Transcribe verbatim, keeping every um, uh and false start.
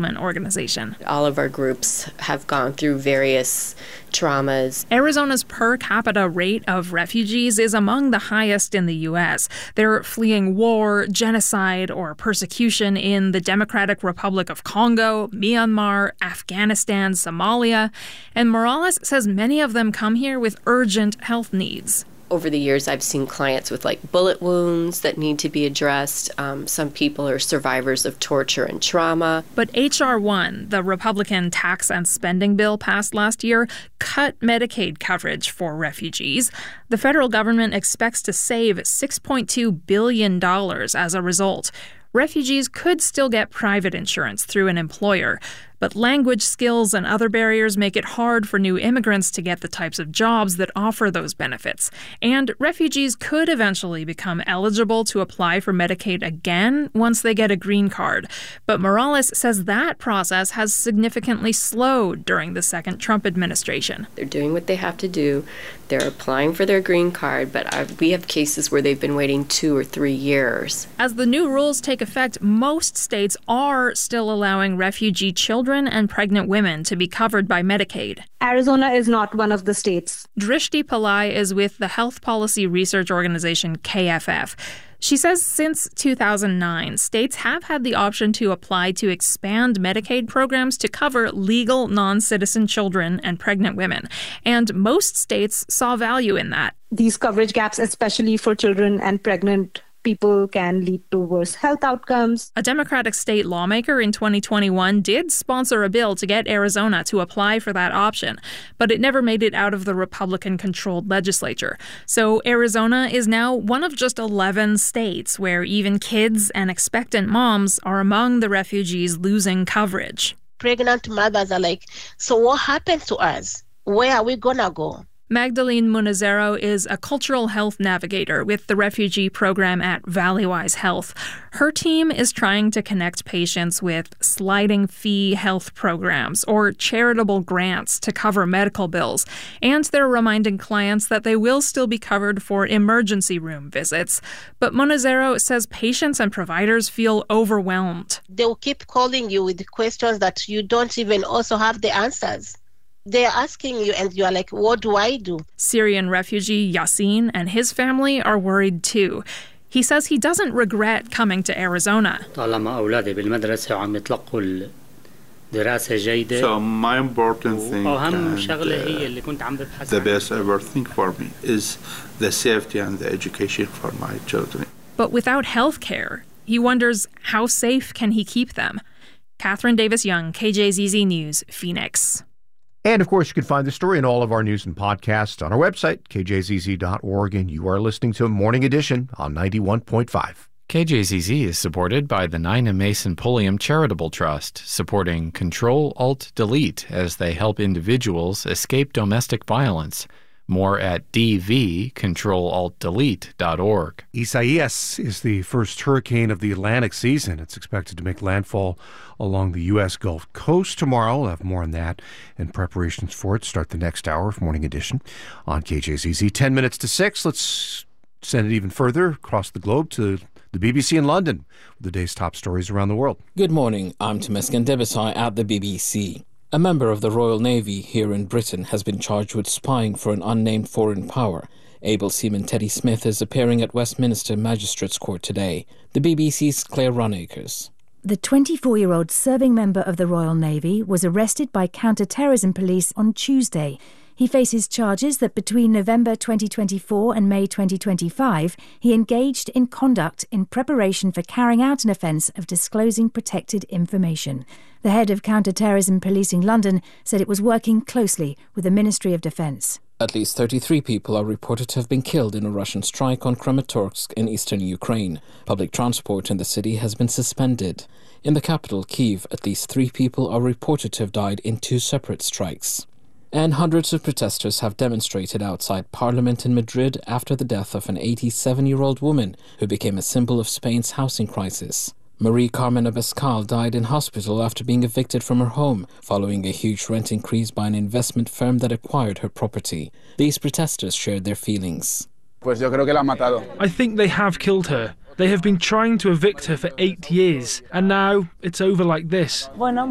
Resettlement Organization. All of our groups have gone through various traumas. Arizona's per capita rate of refugees is among the highest in the U S. They're fleeing war, genocide, or persecution in the Democratic Republic of Congo, Myanmar, Afghanistan, Somalia. And Morales says many of them come here with urgent health needs. Over the years, I've seen clients with like bullet wounds that need to be addressed. Um, some people are survivors of torture and trauma. But H R one, the Republican tax and spending bill passed last year, cut Medicaid coverage for refugees. The federal government expects to save six point two billion dollars as a result. Refugees could still get private insurance through an employer, but language skills and other barriers make it hard for new immigrants to get the types of jobs that offer those benefits. And refugees could eventually become eligible to apply for Medicaid again once they get a green card. But Morales says that process has significantly slowed during the second Trump administration. They're doing what they have to do. They're applying for their green card, but I've, we have cases where they've been waiting two or three years. As the new rules take effect, most states are still allowing refugee children and pregnant women to be covered by Medicaid. Arizona is not one of the states. Drishti Pillai is with the health policy research organization K F F. She says since two thousand nine, states have had the option to apply to expand Medicaid programs to cover legal non-citizen children and pregnant women. And most states saw value in that. These coverage gaps, especially for children and pregnant people, can lead to worse health outcomes. A Democratic state lawmaker in twenty twenty-one did sponsor a bill to get Arizona to apply for that option, but it never made it out of the Republican-controlled legislature. So Arizona is now one of just eleven states where even kids and expectant moms are among the refugees losing coverage. Pregnant mothers are like, so what happens to us? Where are we gonna go? Magdalene Munizero is a cultural health navigator with the refugee program at Valleywise Health. Her team is trying to connect patients with sliding fee health programs or charitable grants to cover medical bills. And they're reminding clients that they will still be covered for emergency room visits. But Munizero says patients and providers feel overwhelmed. They'll keep calling you with questions that you don't even also have the answers. They're asking you and you're like, what do I do? Syrian refugee Yasin and his family are worried too. He says he doesn't regret coming to Arizona. So my important thing and uh, the best ever thing for me is the safety and the education for my children. But without health care, he wonders how safe can he keep them? Catherine Davis-Young, K J Z Z News, Phoenix. And, of course, you can find the story and all of our news and podcasts on our website, k j z z dot org, and you are listening to Morning Edition on ninety-one point five. K J Z Z is supported by the Nina Mason Pulliam Charitable Trust, supporting Control-Alt-Delete as they help individuals escape domestic violence. More at d v control alt delete dot org. Isaias is the first hurricane of the Atlantic season. It's expected to make landfall along the U S Gulf Coast tomorrow. We'll have more on that and preparations for it start the next hour of Morning Edition on K J Z Z. Ten minutes to six. Let's send it even further across the globe to the B B C in London with the day's top stories around the world. Good morning. I'm Temesgen Debisai at the B B C. A member of the Royal Navy here in Britain has been charged with spying for an unnamed foreign power. Able Seaman Teddy Smith is appearing at Westminster Magistrates Court today. The B B C's Claire Runacres. The twenty-four-year-old serving member of the Royal Navy was arrested by counter-terrorism police on Tuesday. He faces charges that between November twenty twenty-four and May twenty twenty-five, he engaged in conduct in preparation for carrying out an offence of disclosing protected information. The head of Counter-Terrorism Policing London said it was working closely with the Ministry of Defence. At least thirty-three people are reported to have been killed in a Russian strike on Kramatorsk in eastern Ukraine. Public transport in the city has been suspended. In the capital, Kyiv, at least three people are reported to have died in two separate strikes. And hundreds of protesters have demonstrated outside Parliament in Madrid after the death of an eighty-seven-year-old woman who became a symbol of Spain's housing crisis. Marie Carmen Abascal died in hospital after being evicted from her home following a huge rent increase by an investment firm that acquired her property. These protesters shared their feelings. I think they have killed her. They have been trying to evict her for eight years, and now it's over like this.